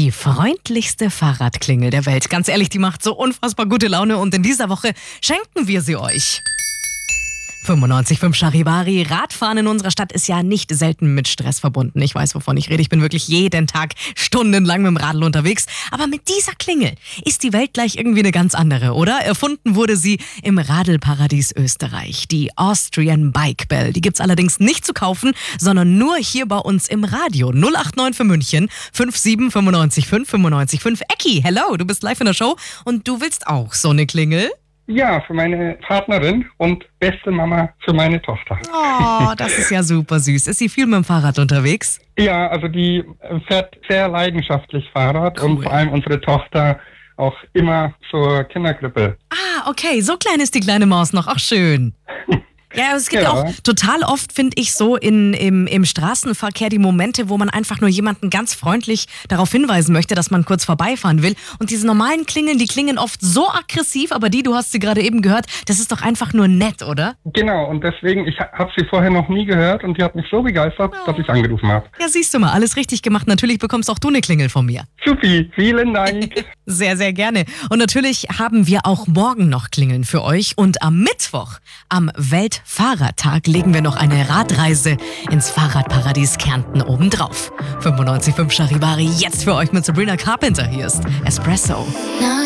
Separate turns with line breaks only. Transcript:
Die freundlichste Fahrradklingel der Welt. Ganz ehrlich, die macht so unfassbar gute Laune und in dieser Woche schenken wir sie euch. 95.5 Charivari. Radfahren in unserer Stadt ist ja nicht selten mit Stress verbunden. Ich weiß, wovon ich rede. Ich bin wirklich jeden Tag stundenlang mit dem Radl unterwegs. Aber mit dieser Klingel ist die Welt gleich irgendwie eine ganz andere, oder? Erfunden wurde sie im Radelparadies Österreich. Die Austrian Bike Bell. Die gibt's allerdings nicht zu kaufen, sondern nur hier bei uns im Radio. 089 für München 57 95 5 95 5. Ecki, hello, du bist live in der Show und du willst auch so eine Klingel?
Ja, für meine Partnerin und beste Mama für meine Tochter.
Oh, das ist ja super süß. Ist sie viel mit dem Fahrrad unterwegs?
Ja, also die fährt sehr leidenschaftlich Fahrrad
Cool.
und vor allem unsere Tochter auch immer zur Kinderkrippe.
Ah, okay, so klein ist die kleine Maus noch. Ach, schön. Ja, es gibt
Ja.
auch total oft, finde ich, so im Straßenverkehr die Momente, wo man einfach nur jemanden ganz freundlich darauf hinweisen möchte, dass man kurz vorbeifahren will. Und diese normalen Klingeln, die klingen oft so aggressiv, aber du hast sie gerade eben gehört, das ist doch einfach nur nett, oder?
Genau, und deswegen, ich habe sie vorher noch nie gehört und die hat mich so begeistert, dass ich angerufen habe.
Ja, siehst du mal, alles richtig gemacht. Natürlich bekommst auch du eine Klingel von mir.
Supi, vielen Dank.
Sehr, sehr gerne. Und natürlich haben wir auch morgen noch Klingeln für euch. Und am Mittwoch, am Weltfahrradtag, legen wir noch eine Radreise ins Fahrradparadies Kärnten obendrauf. 95.5 Charivari, jetzt für euch mit Sabrina Carpenter. Hier ist Espresso.